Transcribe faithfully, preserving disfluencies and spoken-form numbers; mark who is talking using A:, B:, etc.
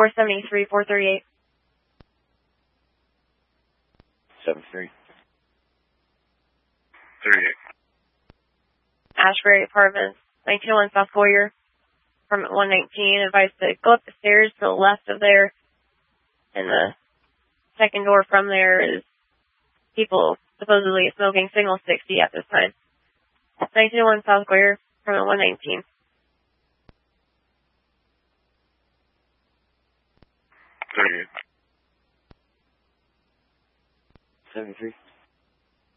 A: four seventy-three, four thirty-eight.
B: seventy-three.
C: thirty-eight.
A: Ashbury Apartments, nineteen oh one South Boyer, apartment one nineteen, advised to go up the stairs to the left of there, and the second door from there is people supposedly smoking Signal sixty at this time. nineteen oh one South Boyer, apartment one nineteen.
C: thirty-eight.
B: seventy-three.